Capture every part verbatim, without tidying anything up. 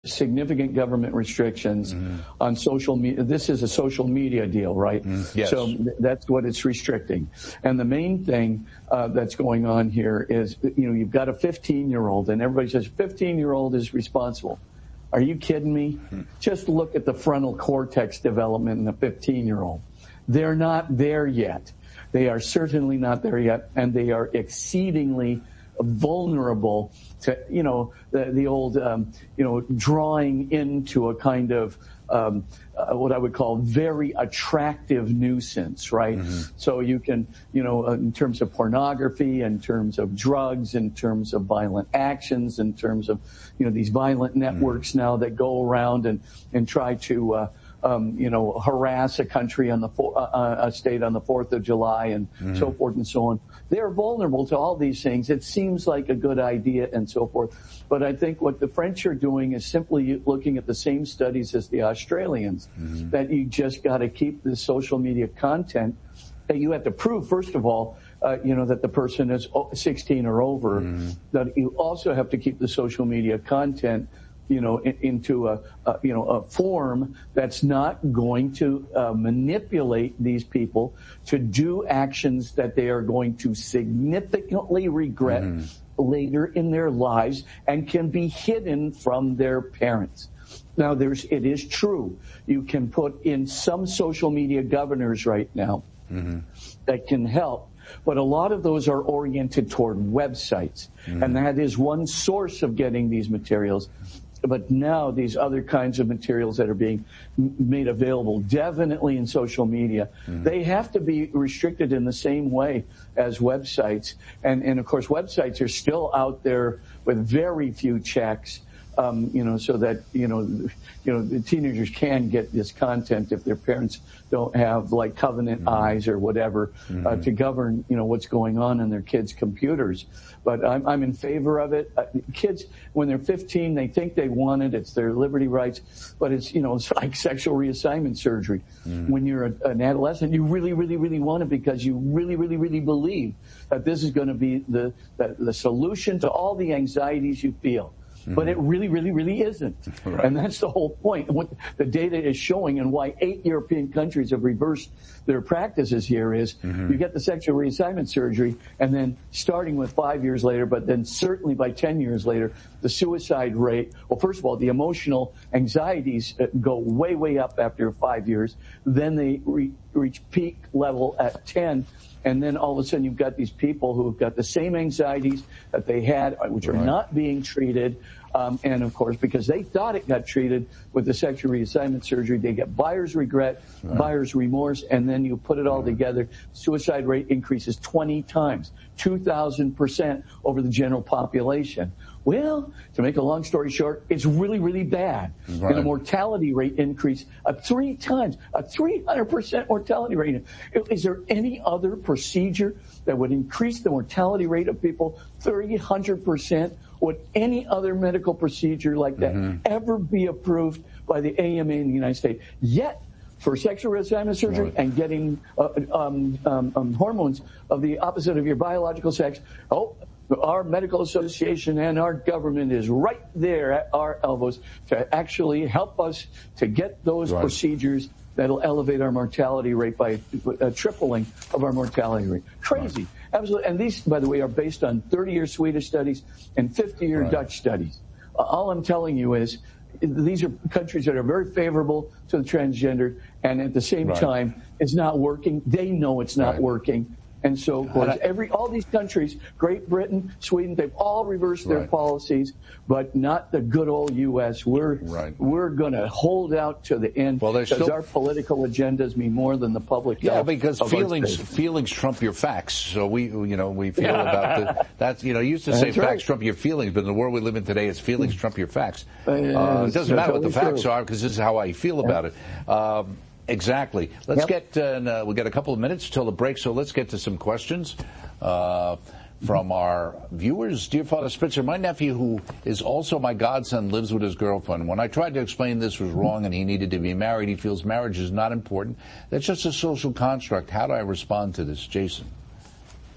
significant government restrictions mm-hmm. on social media. This is a social media deal, right? Mm, yes. So th- that's what it's restricting. And the main thing uh, that's going on here is, you know, you've got a fifteen-year-old, and everybody says fifteen-year-old is responsible. Are you kidding me? Mm-hmm. Just look at the frontal cortex development in a fifteen-year-old. They're not there yet. They are certainly not there yet, and they are exceedingly vulnerable to, you know, the, the old, um, you know, drawing into a kind of um, uh, what I would call very attractive nuisance, right? Mm-hmm. So you can, you know, uh, in terms of pornography, in terms of drugs, in terms of violent actions, in terms of, you know, these violent networks mm-hmm. now that go around and, and try to, uh, Um, you know, harass a country on the fo- uh, a state on the Fourth of July and mm-hmm. so forth and so on. They're vulnerable to all these things. It seems like a good idea and so forth. But I think what the French are doing is simply looking at the same studies as the Australians, mm-hmm. that you just got to keep the social media content, that you have to prove, first of all, uh, you know, that the person is sixteen or over, mm-hmm. that you also have to keep the social media content, you know, in, into a, a, you know, a form that's not going to uh, manipulate these people to do actions that they are going to significantly regret mm-hmm. later in their lives and can be hidden from their parents. Now, there's, it is true. You can put in some social media governors right now mm-hmm. that can help. But a lot of those are oriented toward websites. Mm-hmm. And that is one source of getting these materials. But now these other kinds of materials that are being made available, definitely in social media, mm-hmm. they have to be restricted in the same way as websites. And, and of course, websites are still out there with very few checks, um, you know, so that, you know, you know, the teenagers can get this content if their parents don't have like Covenant mm-hmm. eyes or whatever mm-hmm. uh, to govern, you know, what's going on in their kids' computers. But I'm, I'm in favor of it. Uh, kids, when they're fifteen, they think they want it. It's their liberty rights. But it's, you know, it's like sexual reassignment surgery. Mm-hmm. When you're a, an adolescent, you really, really, really want it because you really, really, really believe that this is going to be the, the, the solution to all the anxieties you feel. Mm-hmm. But it really, really, really isn't. Right. And that's the whole point. What the data is showing and why eight European countries have reversed their practices here is mm-hmm. you get the sexual reassignment surgery and then starting with five years later, but then certainly by ten years later, the suicide rate, well, first of all, the emotional anxieties go way, way up after five years. Then they re- reach peak level at ten. And then all of a sudden you've got these people who have got the same anxieties that they had, which are right. not being treated. Um, and of course, because they thought it got treated with the sexual reassignment surgery, they get buyer's regret, right. buyer's remorse, and then you put it all right. together. Suicide rate increases twenty times, two thousand percent over the general population. Well, to make a long story short, it's really, really bad. Right. And the mortality rate increased uh, three times, a three hundred percent mortality rate. Is there any other procedure that would increase the mortality rate of people three hundred percent? Would any other medical procedure like that mm-hmm. ever be approved by the A M A in the United States? Yet, for sexual reassignment surgery right. and getting uh, um, um, um, hormones of the opposite of your biological sex, oh, our medical association and our government is right there at our elbows to actually help us to get those right. procedures that'll elevate our mortality rate by a tripling of our mortality rate. Crazy. Right. Absolutely. And these, by the way, are based on thirty-year Swedish studies and fifty-year right. Dutch studies. Uh, all I'm telling you is these are countries that are very favorable to the transgendered, and at the same right. time, it's not working. They know it's not right. working. And so, of course, every all these countries, Great Britain, Sweden, they've all reversed their right. policies, but not the good old U S. We're right. we're going to hold out to the end well, because still... our political agendas mean more than the public. Yeah, because feelings feelings trump your facts. So we, you know, we feel about the, that's you know, used to say that's facts right. trump your feelings, but in the world we live in today, it's feelings trump your facts. Uh, uh, it doesn't matter what the facts true. are because this is how I feel about it. Um, Exactly. Let's yep. get, uh, we've got a couple of minutes till the break, so let's get to some questions uh, from our viewers. Dear Father Spitzer, my nephew, who is also my godson, lives with his girlfriend. When I tried to explain this was wrong and he needed to be married, he feels marriage is not important. That's just a social construct. How do I respond to this, Jason?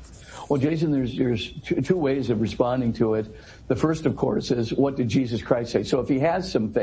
Well, Jason, there's, there's two, two ways of responding to it. The first, of course, is what did Jesus Christ say? So if he has some faith,